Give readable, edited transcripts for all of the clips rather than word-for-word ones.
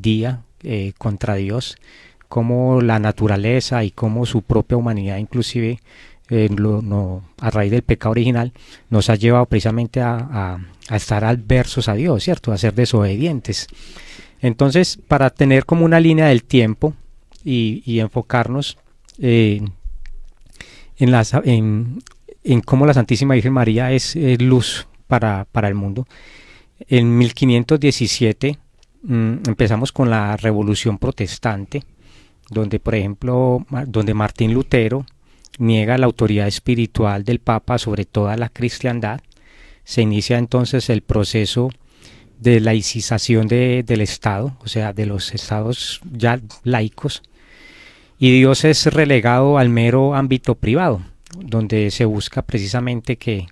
rebeldía contra Dios, cómo la naturaleza y cómo su propia humanidad inclusive a raíz del pecado original nos ha llevado precisamente a estar adversos a Dios, ¿cierto? A ser desobedientes. Entonces, para tener como una línea del tiempo y enfocarnos en cómo la Santísima Virgen María es luz para el mundo. En 1517 empezamos con la Revolución Protestante, donde, por ejemplo, donde Martín Lutero niega la autoridad espiritual del Papa sobre toda la cristiandad. Se inicia entonces el proceso de laicización del Estado, o sea, de los estados ya laicos, y Dios es relegado al mero ámbito privado, donde se busca precisamente que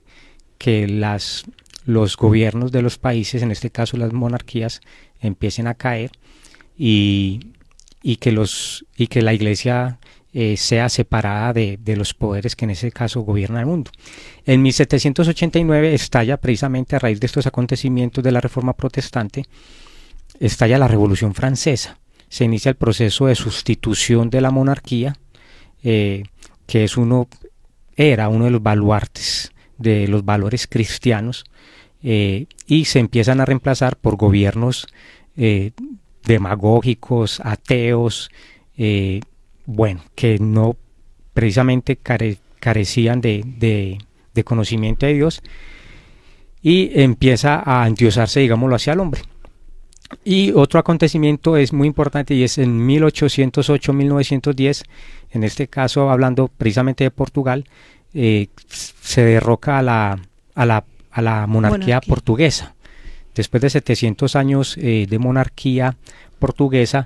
los gobiernos de los países, en este caso las monarquías, empiecen a caer y que la Iglesia sea separada de los poderes que en ese caso gobiernan el mundo. En 1789 estalla, precisamente a raíz de estos acontecimientos de la Reforma Protestante, estalla la Revolución Francesa. Se inicia el proceso de sustitución de la monarquía, que era uno de los baluartes de los valores cristianos, y se empiezan a reemplazar por gobiernos demagógicos, ateos, que no precisamente carecían de conocimiento de Dios, y empieza a endiosarse, digámoslo, hacia el hombre. Y otro acontecimiento es muy importante, y es en 1808-1910, en este caso hablando precisamente de Portugal, se derroca a la monarquía portuguesa. Después de 700 años de monarquía portuguesa,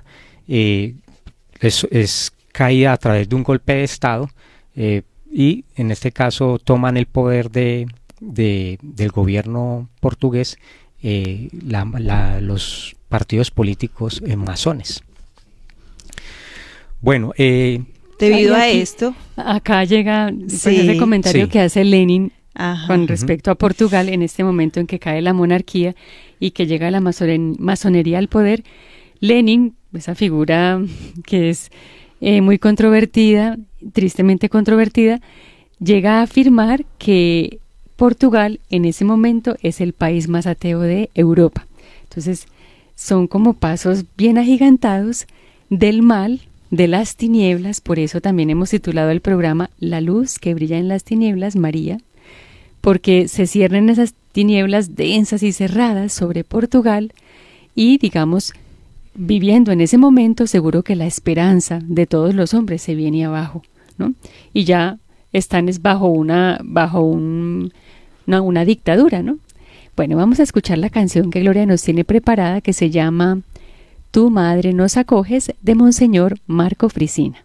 es caída a través de un golpe de Estado, y en este caso toman el poder del gobierno portugués los partidos políticos masones. Bueno, debido a esto, acá llega ese comentario que hace Lenin con respecto a Portugal en este momento en que cae la monarquía y que llega la masonería al poder. Lenin, esa figura que es muy controvertida, tristemente controvertida, llega a afirmar que Portugal en ese momento es el país más ateo de Europa. Entonces son como pasos bien agigantados del mal, de las tinieblas. Por eso también hemos titulado el programa La luz que brilla en las tinieblas, María, porque se ciernen esas tinieblas densas y cerradas sobre Portugal, y digamos, viviendo en ese momento, seguro que la esperanza de todos los hombres se viene abajo, ¿no? Y ya están bajo una dictadura, ¿no? Bueno, vamos a escuchar la canción que Gloria nos tiene preparada, que se llama Tu madre nos acoges, de Monseñor Marco Frisina.